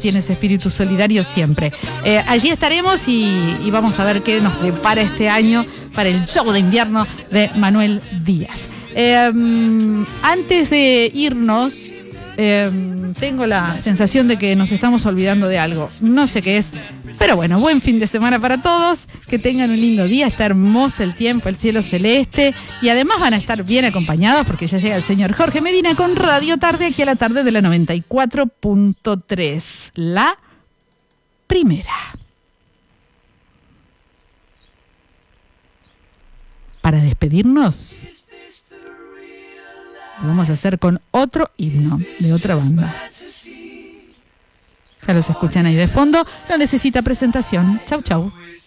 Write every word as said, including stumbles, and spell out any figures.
tiene ese espíritu solidario siempre. Eh, allí estaremos y, y vamos a ver qué nos depara este año para el show de invierno de Manuel Díaz. Eh, antes de irnos, eh, tengo la sensación de que nos estamos olvidando de algo. No sé qué es, pero bueno, buen fin de semana para todos. Que tengan un lindo día. Está hermoso el tiempo, el cielo celeste. Y además van a estar bien acompañados porque ya llega el señor Jorge Medina con Radio Tarde aquí a la tarde de la noventa y cuatro punto tres. La primera. Para despedirnos, lo vamos a hacer con otro himno de otra banda. Ya los escuchan ahí de fondo. No necesita presentación. Chau, chau.